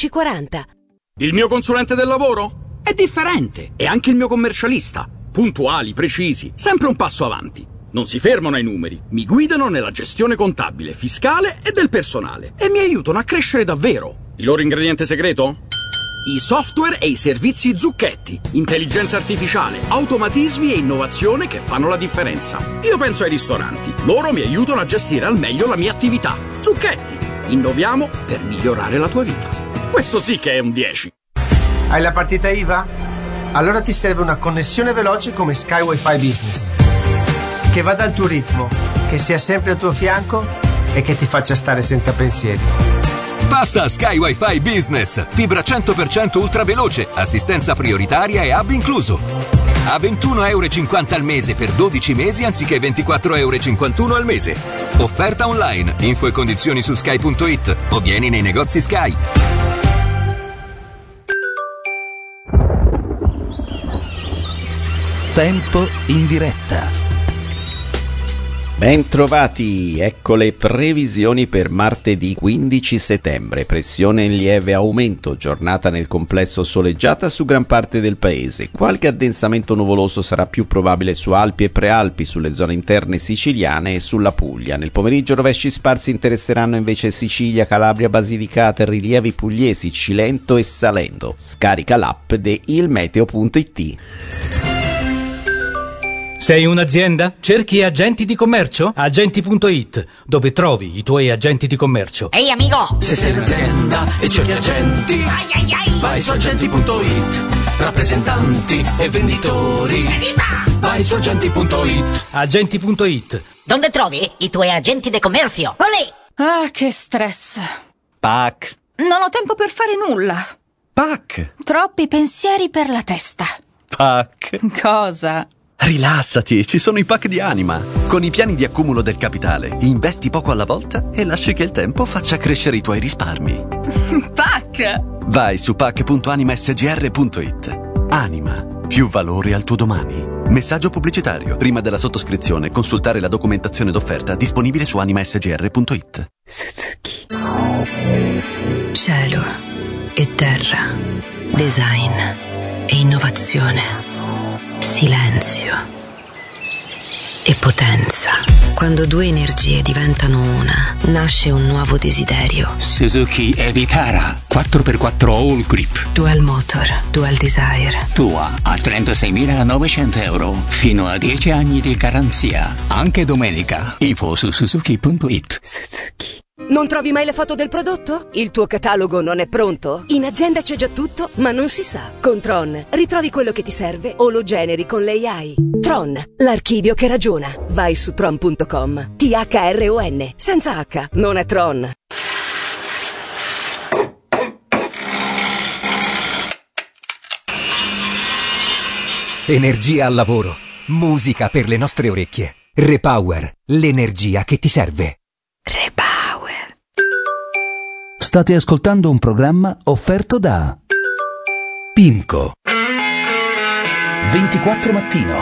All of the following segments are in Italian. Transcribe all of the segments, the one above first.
1240. Il mio consulente del lavoro? È differente. E anche il mio commercialista. Puntuali, precisi, sempre un passo avanti. Non si fermano ai numeri, mi guidano nella gestione contabile, fiscale e del personale e mi aiutano a crescere davvero. Il loro ingrediente segreto? I software e i servizi Zucchetti. Intelligenza artificiale, automatismi e innovazione che fanno la differenza. Io penso ai ristoranti. Loro mi aiutano a gestire al meglio la mia attività. Zucchetti. Innoviamo per migliorare la tua vita. Questo sì che è un 10. Hai la partita IVA? Allora ti serve una connessione veloce come Sky Wi-Fi Business, che vada al tuo ritmo, che sia sempre al tuo fianco e che ti faccia stare senza pensieri. Passa a Sky Wi-Fi Business, fibra 100% ultraveloce, assistenza prioritaria e hub incluso. A €21,50 al mese per 12 mesi anziché €24,51 al mese. Offerta online, info e condizioni su sky.it o vieni nei negozi Sky. Tempo in diretta. Bentrovati, ecco le previsioni per martedì 15 settembre, pressione in lieve aumento, giornata nel complesso soleggiata su gran parte del paese, qualche addensamento nuvoloso sarà più probabile su Alpi e Prealpi, sulle zone interne siciliane e sulla Puglia. Nel pomeriggio rovesci sparsi interesseranno invece Sicilia, Calabria, Basilicata, rilievi pugliesi, Cilento e Salento. Scarica l'app di ilmeteo.it. Sei un'azienda? Cerchi agenti di commercio? Agenti.it, dove trovi i tuoi agenti di commercio. Ehi amico! Se sei un'azienda e cerchi agenti, vai su agenti.it. Rappresentanti e venditori, vai su agenti.it. Agenti.it. Dove trovi i tuoi agenti di commercio? Olè! Ah, che stress. PAC. Non ho tempo per fare nulla. PAC. Troppi pensieri per la testa. PAC. Cosa? Rilassati, ci sono i PAC di Anima. Con i piani di accumulo del capitale, investi poco alla volta e lasci che il tempo faccia crescere i tuoi risparmi. PAC! Vai su pac.animasgr.it. Anima, più valore al tuo domani. Messaggio pubblicitario. Prima della sottoscrizione, consultare la documentazione d'offerta disponibile su animasgr.it. Suzuki. Cielo e terra, design e innovazione. Silenzio e potenza. Quando due energie diventano una, nasce un nuovo desiderio. Suzuki Evitara 4x4 All Grip. Dual Motor, Dual Desire. Tua a €36.900 fino a 10 anni di garanzia. Anche domenica. Info su suzuki.it. Suzuki. Non trovi mai le foto del prodotto? Il tuo catalogo non è pronto? In azienda c'è già tutto, ma non si sa. Con Tron ritrovi quello che ti serve o lo generi con l'AI. Tron, l'archivio che ragiona. Vai su tron.com. THRON, senza H, non è Tron. Energia al lavoro, musica per le nostre orecchie. Repower, l'energia che ti serve. Repower. State ascoltando un programma offerto da PIMCO. 24 Mattino.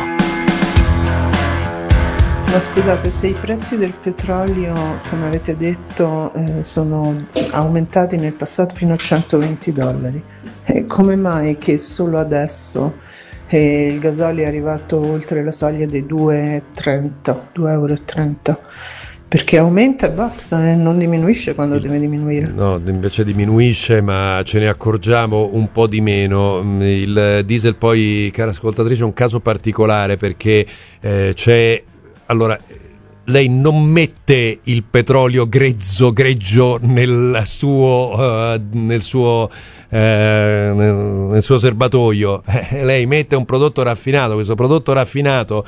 Ma scusate, se i prezzi del petrolio, come avete detto, sono aumentati nel passato fino a $120, come mai che solo adesso il gasolio è arrivato oltre la soglia dei €2,30? Perché aumenta e basta, non diminuisce quando deve diminuire. No, invece diminuisce, ma ce ne accorgiamo un po' di meno. Il diesel poi, cara ascoltatrice, è un caso particolare perché c'è... Allora, lei non mette il petrolio greggio nel suo serbatoio, lei mette un prodotto raffinato. Questo prodotto raffinato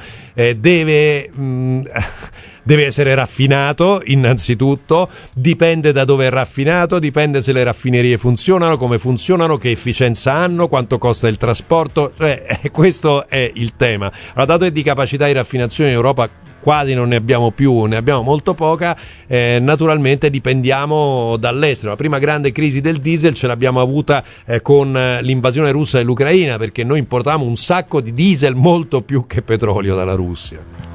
deve essere raffinato innanzitutto, dipende da dove è raffinato, dipende se le raffinerie funzionano, come funzionano, che efficienza hanno, quanto costa il trasporto, questo è il tema. Allora, dato che di capacità di raffinazione in Europa quasi non ne abbiamo più, ne abbiamo molto poca, naturalmente dipendiamo dall'estero. La prima grande crisi del diesel ce l'abbiamo avuta con l'invasione russa dell'Ucraina, perché noi importavamo un sacco di diesel, molto più che petrolio dalla Russia.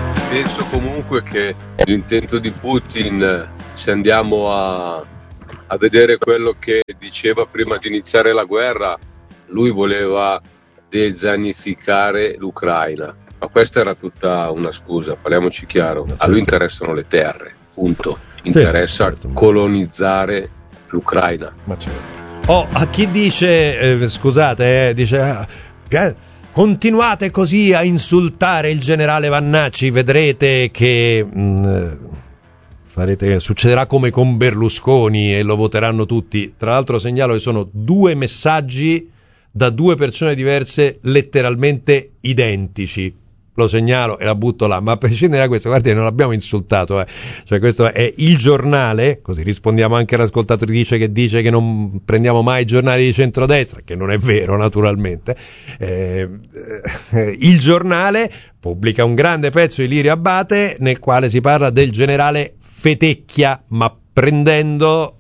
Penso comunque che l'intento di Putin, se andiamo a a vedere quello che diceva prima di iniziare la guerra, lui voleva dezanificare l'Ucraina, ma questa era tutta una scusa, parliamoci chiaro. A lui interessano le terre, punto. Interessa colonizzare l'Ucraina. Ma certo. A chi dice dice continuate così a insultare il generale Vannacci, vedrete che succederà come con Berlusconi e lo voteranno tutti. Tra l'altro segnalo che sono 2 messaggi da 2 persone diverse, letteralmente identici. Lo segnalo e la butto là, ma a prescindere da questo, guardi, non l'abbiamo insultato, Cioè, questo è Il Giornale, così rispondiamo anche all'ascoltatrice che dice che non prendiamo mai i giornali di centrodestra, che non è vero, naturalmente. Il Giornale pubblica un grande pezzo di Lirio Abbate nel quale si parla del generale Fetecchia, ma prendendo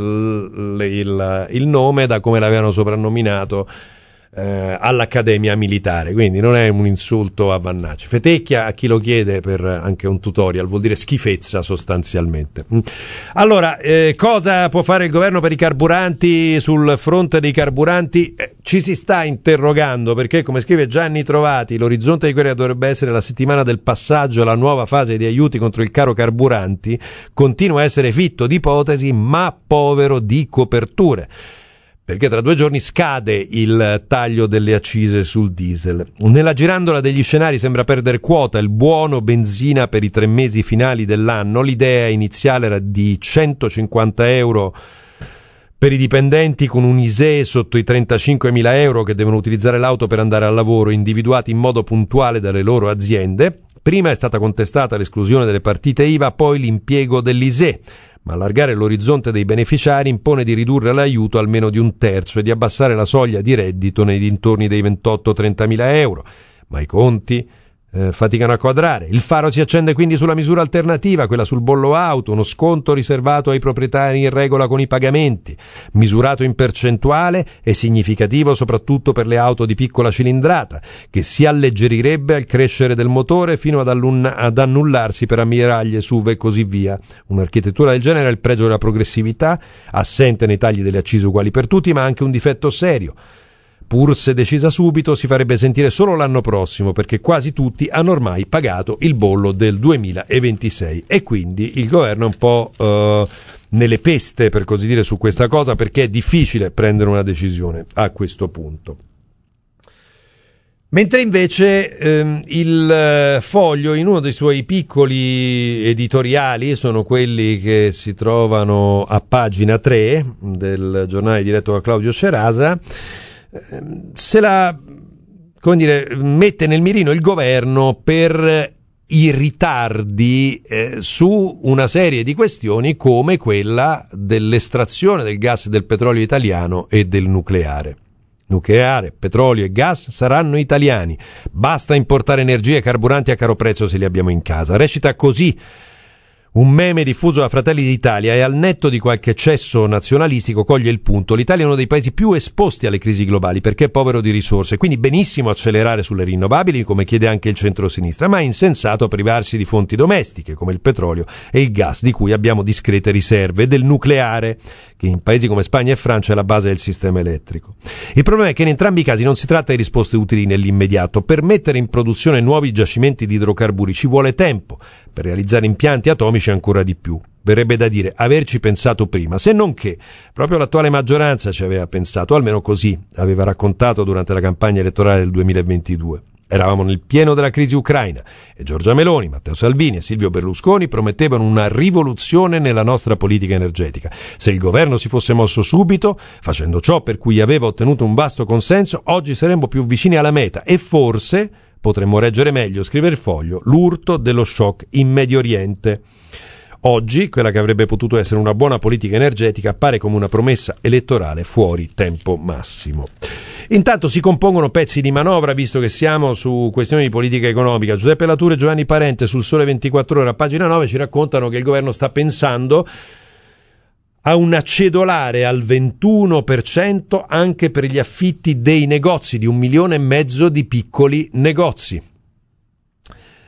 il nome da come l'avevano soprannominato all'Accademia Militare, quindi non è un insulto a Vannacci. Fetecchia, a chi lo chiede per anche un tutorial, vuol dire schifezza sostanzialmente. Allora, cosa può fare il governo per i carburanti? Sul fronte dei carburanti ci si sta interrogando, perché come scrive Gianni Trovati, l'orizzonte di quella dovrebbe essere la settimana del passaggio alla nuova fase di aiuti contro il caro carburanti continua a essere fitto di ipotesi ma povero di coperture, perché tra 2 giorni scade il taglio delle accise sul diesel. Nella girandola degli scenari sembra perdere quota il buono benzina per i 3 mesi finali dell'anno. L'idea iniziale era di 150 euro per i dipendenti con un ISEE sotto i 35.000 euro che devono utilizzare l'auto per andare al lavoro, individuati in modo puntuale dalle loro aziende. Prima è stata contestata l'esclusione delle partite IVA, poi l'impiego dell'ISEE. Ma allargare l'orizzonte dei beneficiari impone di ridurre l'aiuto almeno di 1/3 e di abbassare la soglia di reddito nei dintorni dei 28-30.000 euro. Ma i conti faticano a quadrare. Il faro si accende quindi sulla misura alternativa, quella sul bollo auto, uno sconto riservato ai proprietari in regola con i pagamenti, misurato in percentuale e significativo soprattutto per le auto di piccola cilindrata, che si alleggerirebbe al crescere del motore fino ad annullarsi per ammiraglie, SUV e così via. Un'architettura del genere è il pregio della progressività, assente nei tagli delle accise uguali per tutti, ma anche un difetto serio. Pur se decisa subito, si farebbe sentire solo l'anno prossimo, perché quasi tutti hanno ormai pagato il bollo del 2026 e quindi il governo è un po' nelle peste, per così dire, su questa cosa, perché è difficile prendere una decisione a questo punto. Mentre invece il Foglio, in uno dei suoi piccoli editoriali, sono quelli che si trovano a pagina 3 del giornale diretto da Claudio Cerasa, mette nel mirino il governo per i ritardi su una serie di questioni come quella dell'estrazione del gas e del petrolio italiano e del nucleare. Nucleare, petrolio e gas saranno italiani. Basta importare energia e carburanti a caro prezzo se li abbiamo in casa. Recita così un meme diffuso da Fratelli d'Italia e al netto di qualche eccesso nazionalistico coglie il punto. L'Italia è uno dei paesi più esposti alle crisi globali perché è povero di risorse, quindi benissimo accelerare sulle rinnovabili come chiede anche il centrosinistra, ma è insensato privarsi di fonti domestiche come il petrolio e il gas di cui abbiamo discrete riserve, e del nucleare che in paesi come Spagna e Francia è la base del sistema elettrico. Il problema è che in entrambi i casi non si tratta di risposte utili nell'immediato. Per mettere in produzione nuovi giacimenti di idrocarburi ci vuole tempo, per realizzare impianti atomici ancora di più. Verrebbe da dire averci pensato prima, se non che proprio l'attuale maggioranza ci aveva pensato, almeno così aveva raccontato durante la campagna elettorale del 2022. Eravamo nel pieno della crisi ucraina e Giorgia Meloni, Matteo Salvini e Silvio Berlusconi promettevano una rivoluzione nella nostra politica energetica. Se il governo si fosse mosso subito, facendo ciò per cui aveva ottenuto un vasto consenso, oggi saremmo più vicini alla meta e forse potremmo reggere meglio, scrive il Foglio, l'urto dello shock in Medio Oriente. Oggi, quella che avrebbe potuto essere una buona politica energetica appare come una promessa elettorale fuori tempo massimo. Intanto si compongono pezzi di manovra, visto che siamo su questioni di politica economica. Giuseppe Lature e Giovanni Parente sul Sole 24 Ore a pagina 9 ci raccontano che il governo sta pensando a una cedolare al 21% anche per gli affitti dei negozi, di 1,5 milioni di piccoli negozi.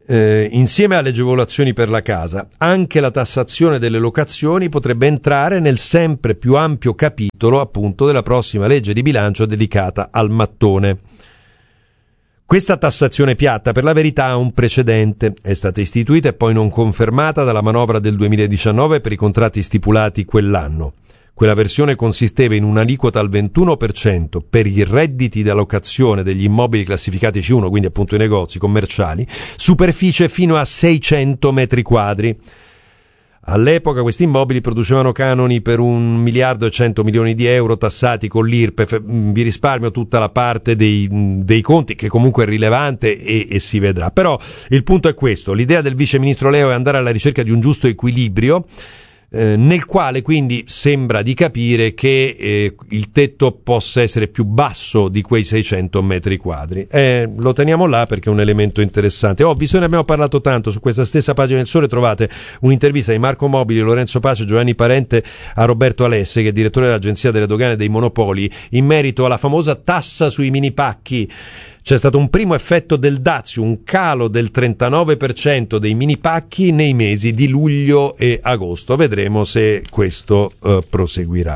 insieme alle agevolazioni per la casa, anche la tassazione delle locazioni potrebbe entrare nel sempre più ampio capitolo appunto della prossima legge di bilancio dedicata al mattone. Questa tassazione piatta per la verità ha un precedente, è stata istituita e poi non confermata dalla manovra del 2019 per i contratti stipulati quell'anno. Quella versione consisteva in un'aliquota al 21% per i redditi da locazione degli immobili classificati C1, quindi appunto i negozi commerciali, superficie fino a 600 metri quadri. All'epoca questi immobili producevano canoni per 1 miliardo e 100 milioni di euro tassati con l'IRPEF. Vi risparmio tutta la parte dei conti, che comunque è rilevante e si vedrà. Però il punto è questo: l'idea del vice ministro Leo è andare alla ricerca di un giusto equilibrio, nel quale quindi sembra di capire che il tetto possa essere più basso di quei 600 metri quadri. Lo teniamo là perché è un elemento interessante. Visto che ne abbiamo parlato tanto, su questa stessa pagina del Sole trovate un'intervista di Marco Mobili, Lorenzo Pace e Giovanni Parente a Roberto Alesse, che è direttore dell'Agenzia delle Dogane e dei Monopoli, in merito alla famosa tassa sui mini pacchi. C'è stato un primo effetto del Dazio, un calo del 39% dei mini pacchi nei mesi di luglio e agosto. Vedremo se questo proseguirà.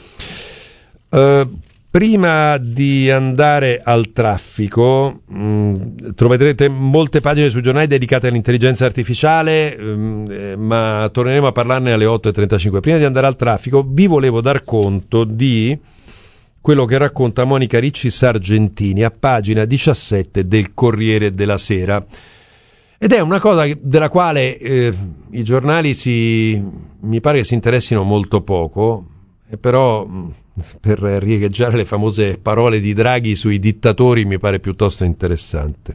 Prima di andare al traffico, troverete molte pagine sui giornali dedicate all'intelligenza artificiale, ma torneremo a parlarne alle 8:35. Prima di andare al traffico vi volevo dar conto di quello che racconta Monica Ricci Sargentini a pagina 17 del Corriere della Sera. Ed è una cosa della quale i giornali mi pare che si interessino molto poco, e però per riecheggiare le famose parole di Draghi sui dittatori mi pare piuttosto interessante.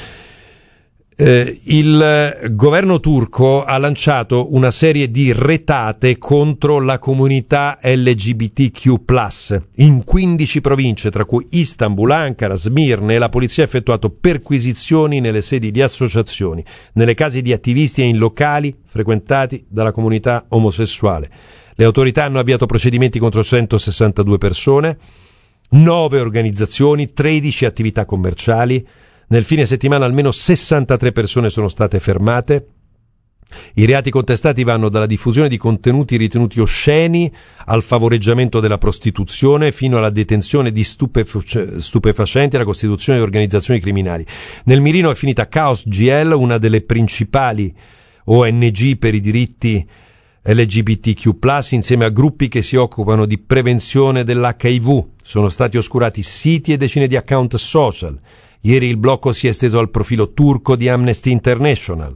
Il governo turco ha lanciato una serie di retate contro la comunità LGBTQ+, in 15 province, tra cui Istanbul, Ankara, Smirne, e la polizia ha effettuato perquisizioni nelle sedi di associazioni, nelle case di attivisti e in locali frequentati dalla comunità omosessuale. Le autorità hanno avviato procedimenti contro 162 persone, 9 organizzazioni, 13 attività commerciali. Nel fine settimana almeno 63 persone sono state fermate. I reati contestati vanno dalla diffusione di contenuti ritenuti osceni al favoreggiamento della prostituzione fino alla detenzione di stupefacenti e alla costituzione di organizzazioni criminali. Nel mirino è finita Chaos GL, una delle principali ONG per i diritti LGBTQ+, insieme a gruppi che si occupano di prevenzione dell'HIV. Sono stati oscurati siti e decine di account social. Ieri il blocco si è esteso al profilo turco di Amnesty International.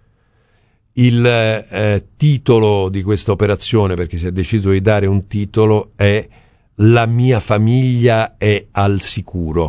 Il titolo di questa operazione, perché si è deciso di dare un titolo, è "La mia famiglia è al sicuro".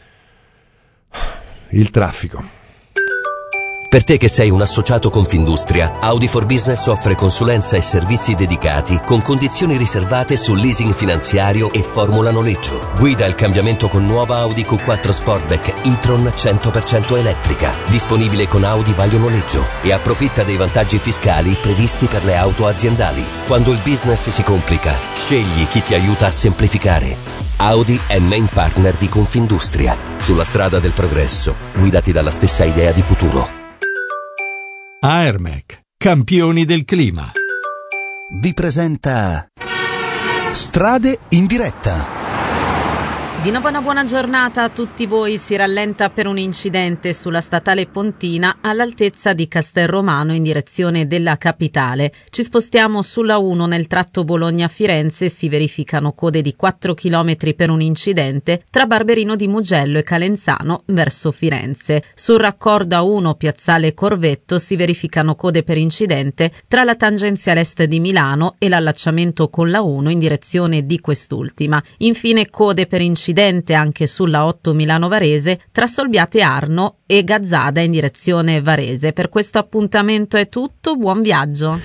Il traffico. Per te che sei un associato Confindustria, Audi for Business offre consulenza e servizi dedicati con condizioni riservate sul leasing finanziario e formula noleggio. Guida il cambiamento con nuova Audi Q4 Sportback e-tron 100% elettrica, disponibile con Audi Vaglio Noleggio, e approfitta dei vantaggi fiscali previsti per le auto aziendali. Quando il business si complica, scegli chi ti aiuta a semplificare. Audi è main partner di Confindustria. Sulla strada del progresso, guidati dalla stessa idea di futuro. Aermec, campioni del clima, vi presenta Strade in diretta. Di nuovo una buona giornata a tutti voi. Si rallenta per un incidente sulla statale Pontina all'altezza di Castelromano in direzione della capitale. Ci spostiamo sulla 1 nel tratto Bologna-Firenze. Si verificano code di 4 km per un incidente tra Barberino di Mugello e Calenzano verso Firenze. Sul raccordo A1 piazzale Corvetto si verificano code per incidente tra la tangenziale est di Milano e l'allacciamento con la 1 in direzione di quest'ultima. Infine code per incidente anche sulla 8 Milano-Varese tra Solbiate Arno e Gazzada in direzione Varese. Per questo appuntamento è tutto, buon viaggio.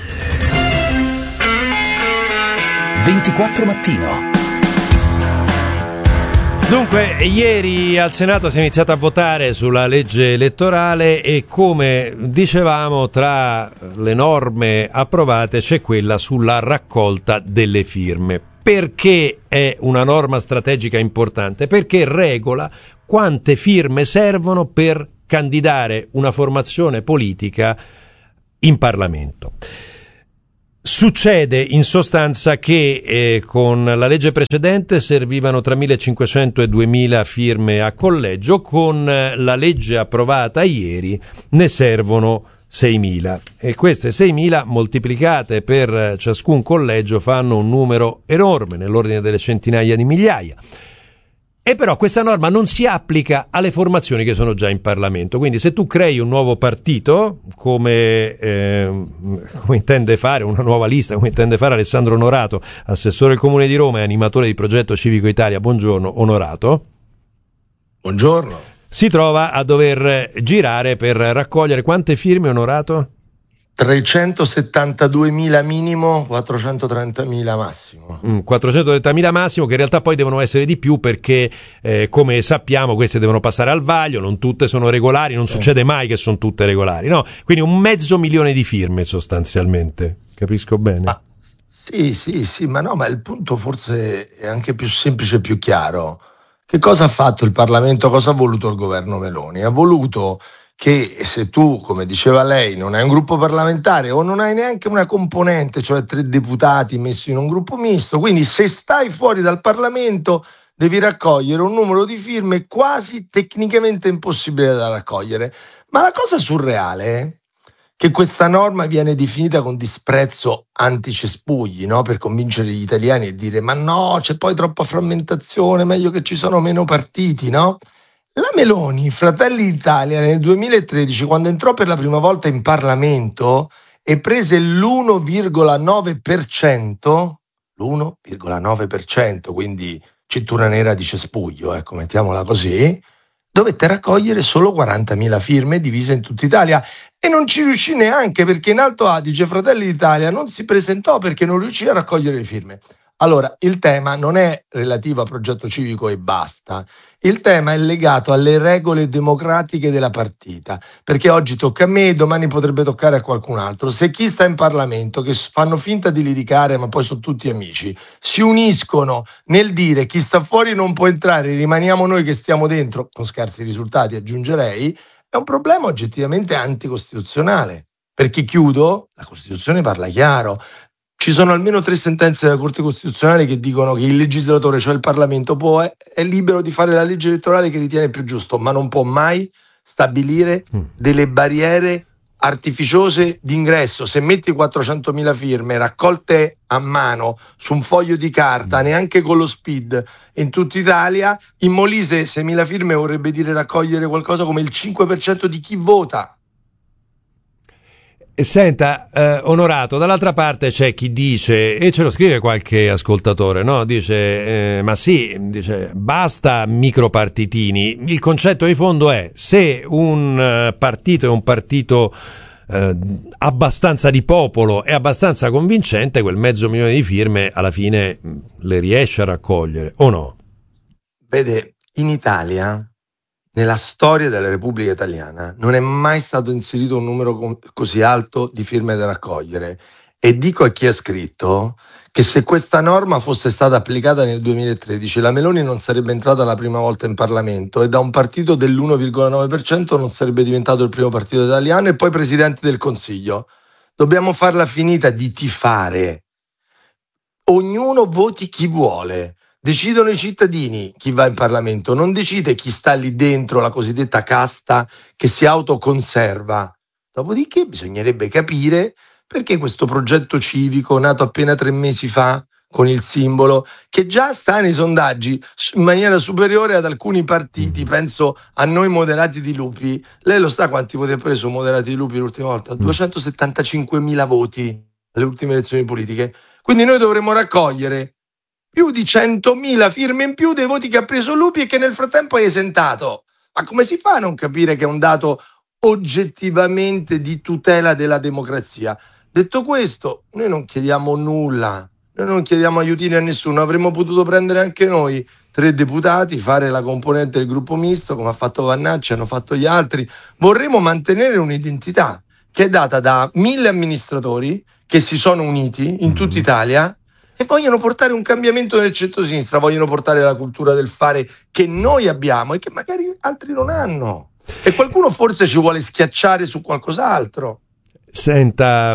24 mattino. Dunque, ieri al Senato si è iniziato a votare sulla legge elettorale e, come dicevamo, tra le norme approvate c'è quella sulla raccolta delle firme. Perché è una norma strategica importante? Perché regola quante firme servono per candidare una formazione politica in Parlamento. Succede in sostanza che con la legge precedente servivano tra 1.500 e 2.000 firme a collegio, con la legge approvata ieri ne servono 6.000 e queste 6.000 moltiplicate per ciascun collegio fanno un numero enorme, nell'ordine delle centinaia di migliaia. E però questa norma non si applica alle formazioni che sono già in Parlamento. Quindi se tu crei un nuovo partito, come intende fare una nuova lista, come intende fare Alessandro Onorato, assessore del Comune di Roma e animatore di Progetto Civico Italia. Buongiorno Onorato. Buongiorno. Si trova a dover girare per raccogliere quante firme, Onorato? 372.000 minimo, 430.000 massimo. 430.000 massimo, che in realtà poi devono essere di più perché, come sappiamo, queste devono passare al vaglio, non tutte sono regolari, non succede mai che sono tutte regolari, no? Quindi 500.000 di firme sostanzialmente, capisco bene? Sì, ma il punto forse è anche più semplice e più chiaro. Che cosa ha fatto il Parlamento, cosa ha voluto il governo Meloni? Ha voluto che se tu, come diceva lei, non hai un gruppo parlamentare o non hai neanche una componente, cioè 3 deputati messi in un gruppo misto, quindi se stai fuori dal Parlamento devi raccogliere un numero di firme quasi tecnicamente impossibile da raccogliere. Ma la cosa surreale è che questa norma viene definita con disprezzo anticespugli, no? Per convincere gli italiani e dire ma no, c'è poi troppa frammentazione, meglio che ci sono meno partiti, no? La Meloni, Fratelli d'Italia, nel 2013, quando entrò per la prima volta in Parlamento e prese l'1,9%, quindi cintura nera di cespuglio, ecco, mettiamola così, dovette raccogliere solo 40.000 firme divise in tutta Italia e non ci riuscì neanche perché in Alto Adige Fratelli d'Italia non si presentò perché non riuscì a raccogliere le firme. Allora, il tema non è relativo a Progetto Civico e basta, il tema è legato alle regole democratiche della partita, perché oggi tocca a me, domani potrebbe toccare a qualcun altro. Se chi sta in Parlamento, che fanno finta di litigare ma poi sono tutti amici, si uniscono nel dire chi sta fuori non può entrare, rimaniamo noi che stiamo dentro, con scarsi risultati aggiungerei, è un problema oggettivamente anticostituzionale, perché la Costituzione parla chiaro. Ci sono almeno 3 sentenze della Corte Costituzionale che dicono che il legislatore, cioè il Parlamento, è libero di fare la legge elettorale che ritiene più giusto, ma non può mai stabilire delle barriere artificiose d'ingresso. Se metti 400.000 firme raccolte a mano su un foglio di carta, neanche con lo SPID, in tutta Italia, in Molise 6.000 firme vorrebbe dire raccogliere qualcosa come il 5% di chi vota. Senta, Onorato, dall'altra parte c'è chi dice, e ce lo scrive qualche ascoltatore, no? Dice, ma sì, dice, basta micropartitini. Il concetto di fondo è, se un partito è un partito abbastanza di popolo e abbastanza convincente, quel 500.000 di firme alla fine le riesce a raccogliere, o no? Vede, in Italia, nella storia della Repubblica Italiana, non è mai stato inserito un numero così alto di firme da raccogliere. E dico a chi ha scritto che se questa norma fosse stata applicata nel 2013, la Meloni non sarebbe entrata la prima volta in Parlamento e da un partito dell'1,9% non sarebbe diventato il primo partito italiano e poi Presidente del Consiglio. Dobbiamo farla finita di tifare. Ognuno voti chi vuole. Decidono i cittadini chi va in Parlamento, non decide chi sta lì dentro, la cosiddetta casta che si autoconserva. Dopodiché bisognerebbe capire perché questo progetto civico, nato appena 3 mesi fa, con il simbolo, che già sta nei sondaggi in maniera superiore ad alcuni partiti, penso a Noi Moderati di Lupi. Lei lo sa quanti voti ha preso Moderati di Lupi l'ultima volta? 275.000 voti alle ultime elezioni politiche. Quindi noi dovremmo raccogliere più di 100.000 firme in più dei voti che ha preso Lupi e che nel frattempo è esentato. Ma come si fa a non capire che è un dato oggettivamente di tutela della democrazia? Detto questo, noi non chiediamo nulla, noi non chiediamo aiutini a nessuno, avremmo potuto prendere anche noi 3 deputati, fare la componente del gruppo misto, come ha fatto Vannacci, hanno fatto gli altri. Vorremmo mantenere un'identità che è data da 1.000 amministratori che si sono uniti in tutta Italia e vogliono portare un cambiamento nel centro-sinistra, vogliono portare la cultura del fare che noi abbiamo e che magari altri non hanno. E qualcuno forse ci vuole schiacciare su qualcos'altro. Senta,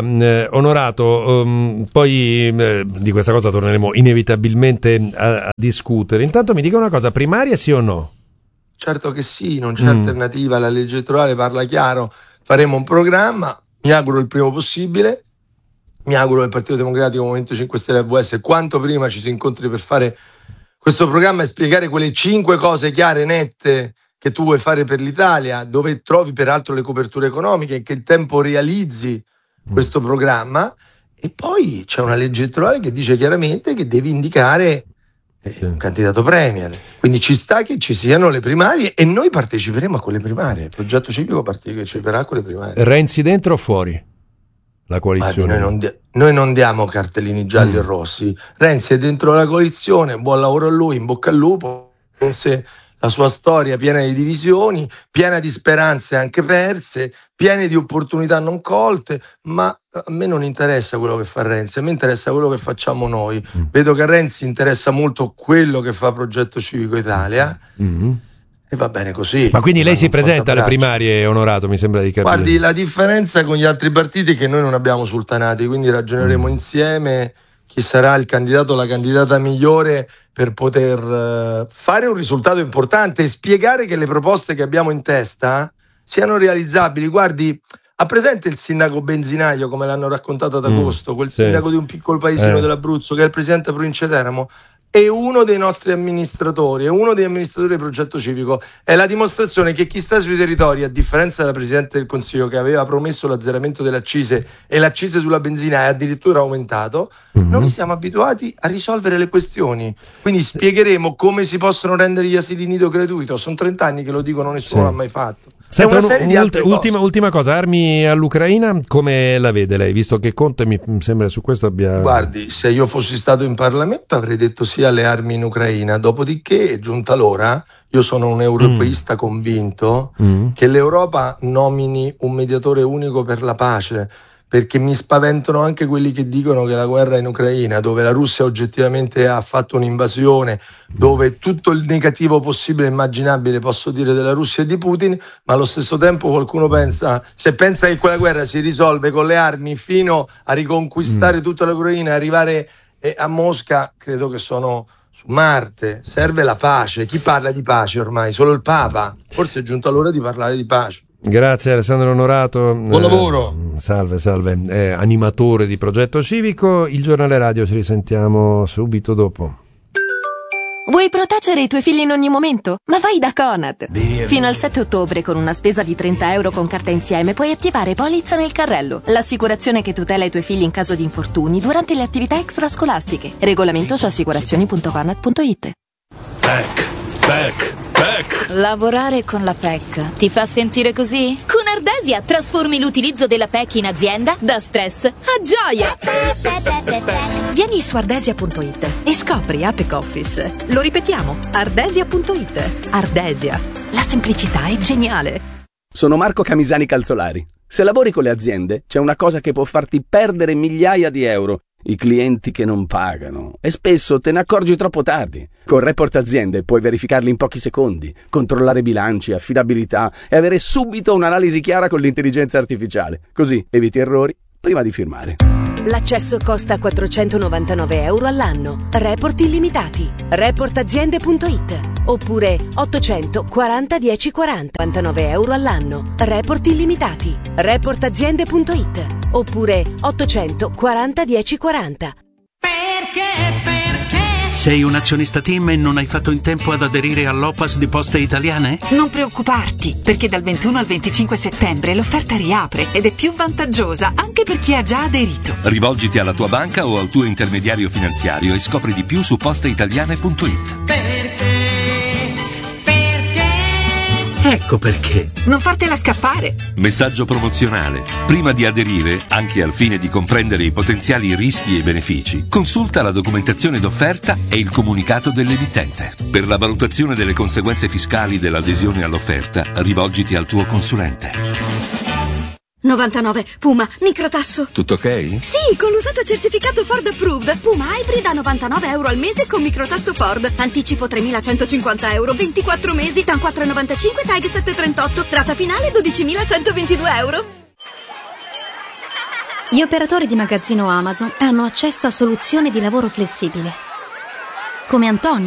Onorato, poi di questa cosa torneremo inevitabilmente a discutere. Intanto mi dica una cosa, primarie sì o no? Certo che sì, non c'è alternativa, la legge elettorale parla chiaro, faremo un programma, mi auguro il primo possibile, mi auguro che il Partito Democratico, Movimento 5 Stelle e AVS quanto prima ci si incontri per fare questo programma e spiegare quelle 5 cose chiare, nette, che tu vuoi fare per l'Italia, dove trovi peraltro le coperture economiche, in che tempo realizzi questo programma. E poi c'è una legge elettorale che dice chiaramente che devi indicare un candidato premier, quindi ci sta che ci siano le primarie e noi parteciperemo a quelle primarie. Il progetto civico parteciperà a quelle primarie. Renzi dentro o fuori la coalizione? Noi non diamo cartellini gialli e rossi. Renzi è dentro la coalizione, buon lavoro a lui, in bocca al lupo. Se la sua storia piena di divisioni, piena di speranze anche perse, piena di opportunità non colte, ma a me non interessa quello che fa Renzi, a me interessa quello che facciamo noi. Vedo che a Renzi interessa molto quello che fa Progetto Civico Italia e va bene così. Ma quindi lei si presenta alle primarie, Onorato, mi sembra di capire. Guardi, la differenza con gli altri partiti è che noi non abbiamo sultanati, quindi ragioneremo insieme chi sarà il candidato o la candidata migliore per poter fare un risultato importante e spiegare che le proposte che abbiamo in testa siano realizzabili. Guardi, ha presente il sindaco benzinaio, come l'hanno raccontato ad agosto, quel sindaco di un piccolo paesino dell'Abruzzo che è il presidente della provincia di Teramo? È uno dei nostri amministratori, è uno degli amministratori del Progetto Civico. È la dimostrazione che chi sta sui territori, a differenza della Presidente del Consiglio che aveva promesso l'azzeramento delle accise e l'accise sulla benzina è addirittura aumentato, noi siamo abituati a risolvere le questioni. Quindi spiegheremo come si possono rendere gli asili nido gratuito. Sono 30 anni che lo dicono, nessuno l'ha mai fatto. Senta, ultima cosa, armi all'Ucraina, come la vede lei? Visto che Conte mi sembra su questo abbia... Guardi, se io fossi stato in Parlamento avrei detto sì alle armi in Ucraina, dopodiché è giunta l'ora, io sono un europeista convinto, che l'Europa nomini un mediatore unico per la pace, perché mi spaventano anche quelli che dicono che la guerra è in Ucraina, dove la Russia oggettivamente ha fatto un'invasione, dove tutto il negativo possibile e immaginabile posso dire della Russia e di Putin, ma allo stesso tempo qualcuno pensa che quella guerra si risolve con le armi fino a riconquistare tutta l'Ucraina e arrivare a Mosca, credo che sono su Marte. Serve la pace. Chi parla di pace ormai? Solo il Papa. Forse è giunta l'ora di parlare di pace. Grazie Alessandro Onorato. Buon lavoro. Salve. Animatore di Progetto Civico. Il giornale radio, ci risentiamo subito dopo. Vuoi proteggere i tuoi figli in ogni momento? Ma vai da Conad! Fino al 7 ottobre con una spesa di €30 con carta insieme puoi attivare Polizza nel carrello, l'assicurazione che tutela i tuoi figli in caso di infortuni durante le attività extrascolastiche. Regolamento su assicurazioni.conad.it. PEC. Lavorare con la PEC ti fa sentire così? Con Ardesia trasformi l'utilizzo della PEC in azienda da stress a gioia. Vieni su ardesia.it e scopri Apex Office. Lo ripetiamo, ardesia.it. Ardesia, la semplicità è geniale. Sono Marco Camisani Calzolari. Se lavori con le aziende, c'è una cosa che può farti perdere migliaia di euro: i clienti che non pagano, e spesso te ne accorgi troppo tardi. Con Report Aziende puoi verificarli in pochi secondi, controllare bilanci, affidabilità e avere subito un'analisi chiara con l'intelligenza artificiale. Così eviti errori prima di firmare. L'accesso costa €499 all'anno. Report illimitati. Reportaziende.it oppure 840 1040. €99 all'anno. Report illimitati. Reportaziende.it oppure 840 1040. Perché? Sei un azionista TIM e non hai fatto in tempo ad aderire all'OPAS di Poste Italiane? Non preoccuparti, perché dal 21 al 25 settembre l'offerta riapre ed è più vantaggiosa anche per chi ha già aderito. Rivolgiti alla tua banca o al tuo intermediario finanziario e scopri di più su posteitaliane.it. Ecco perché. Non fartela scappare. Messaggio promozionale. Prima di aderire, anche al fine di comprendere i potenziali rischi e benefici, consulta la documentazione d'offerta e il comunicato dell'emittente. Per la valutazione delle conseguenze fiscali dell'adesione all'offerta, rivolgiti al tuo consulente. 99. Puma, microtasso. Tutto ok? Sì, con l'usato certificato Ford Approved. Puma Hybrid a 99 euro al mese con microtasso Ford. Anticipo 3.150 euro, 24 mesi, da 4,95, TAG 738. Rata finale 12.122 euro. Gli operatori di magazzino Amazon hanno accesso a soluzioni di lavoro flessibile. Come Antonio,